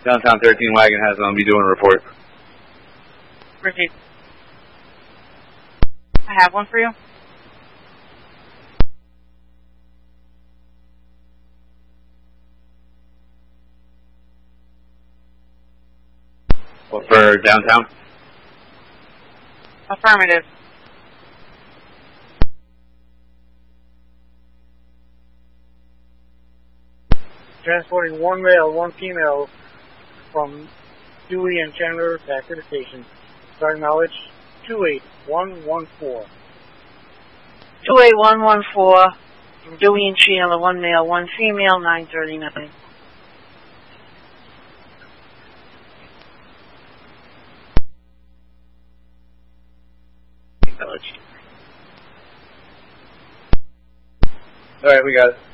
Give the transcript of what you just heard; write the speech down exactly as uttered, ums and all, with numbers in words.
Downtown thirteen wagon has on. Be doing a report. Received. I have one for you. What, for downtown? Affirmative. Transporting one male, one female from Dewey and Chandler back to the station. Starting knowledge two eight one one four. two eight one one four from Dewey and Chandler, one male, one female, nine thirty-nine. Alright, we got it.